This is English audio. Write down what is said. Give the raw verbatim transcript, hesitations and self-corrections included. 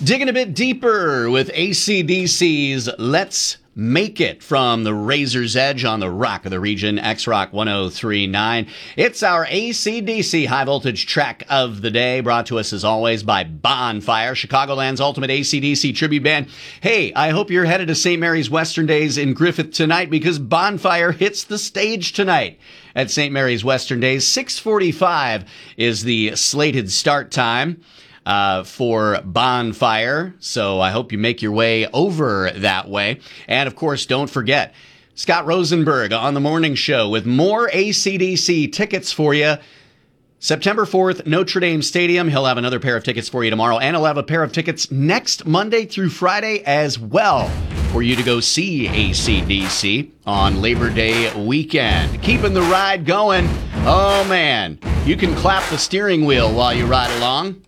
Digging a bit deeper with A C D C's Let's Make It from the Razor's Edge on the Rock of the Region, X-Rock one oh three point nine. It's our A C D C high voltage track of the day, brought to us as always by Bonfire, Chicagoland's ultimate A C D C tribute band. Hey, I hope you're headed to Saint Mary's Western Days in Griffith tonight, because Bonfire hits the stage tonight at Saint Mary's Western Days. six forty-five is the slated start time Uh, for Bonfire, so I hope you make your way over that way. And, of course, don't forget, Scott Rosenberg on the morning show with more A C D C tickets for you. September fourth, Notre Dame Stadium. He'll have another pair of tickets for you tomorrow, and he'll have a pair of tickets next Monday through Friday as well for you to go see A C D C on Labor Day weekend. Keeping the ride going. Oh, man. You can clap the steering wheel while you ride along.